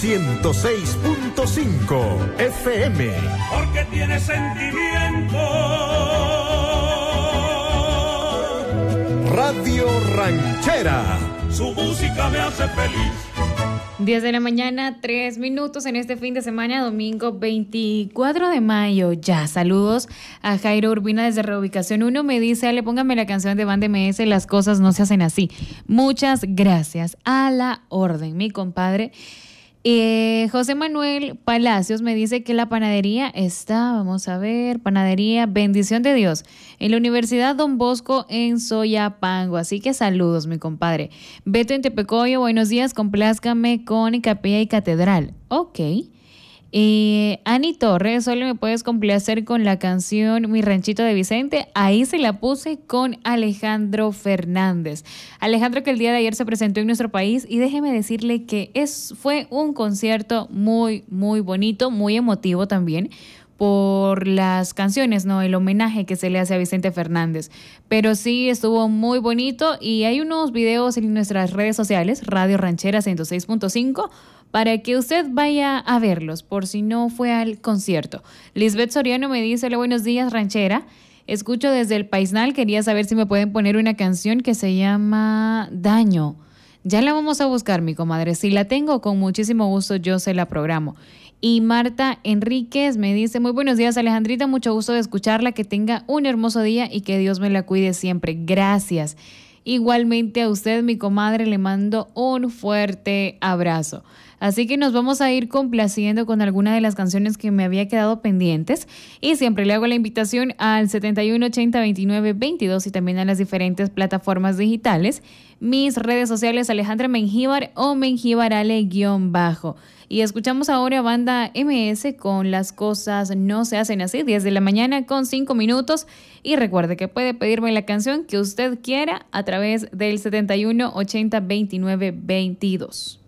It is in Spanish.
106.5 FM. Porque tiene sentimiento. Radio Ranchera. Su música me hace feliz. 10 de la mañana, 3 minutos en este fin de semana, domingo 24 de mayo. Ya, saludos a Jairo Urbina desde Reubicación 1. Me dice, Ale, póngame la canción de Banda MS, Las cosas no se hacen así. Muchas gracias. A la orden, mi compadre. José Manuel Palacios me dice que la panadería está, vamos a ver, panadería Bendición de Dios, en la Universidad Don Bosco en Soyapango. Así que saludos, mi compadre. Beto en Tepecoyo, buenos días, complázcame con Capilla y Catedral. Ok. Ani Torres, solo me puedes complacer con la canción Mi Ranchito de Vicente. Ahí se la puse con Alejandro Fernández. Alejandro, que el día de ayer se presentó en nuestro país, y déjeme decirle que fue un concierto muy, muy bonito, muy emotivo también, por las canciones, ¿no? El homenaje que se le hace a Vicente Fernández. Pero sí estuvo muy bonito, y hay unos videos en nuestras redes sociales, Radio Ranchera 106.5, para que usted vaya a verlos, por si no fue al concierto. Lisbeth Soriano me dice, hola, buenos días, Ranchera. Escucho desde el Paisnal, quería saber si me pueden poner una canción que se llama Daño. Ya la vamos a buscar, mi comadre. Si la tengo, con muchísimo gusto yo se la programo. Y Marta Enríquez me dice, muy buenos días, Alejandrita, mucho gusto de escucharla, que tenga un hermoso día y que Dios me la cuide siempre. Gracias. Igualmente a usted, mi comadre, le mando un fuerte abrazo. Así que nos vamos a ir complaciendo con alguna de las canciones que me había quedado pendientes, y siempre le hago la invitación al 71802922 y también a las diferentes plataformas digitales. Mis redes sociales, Alejandra Mengíbar o Mengíbarale_ Y escuchamos ahora Banda MS con Las cosas no se hacen así, 10 de la mañana con 5 minutos. Y recuerde que puede pedirme la canción que usted quiera a través del 71802922.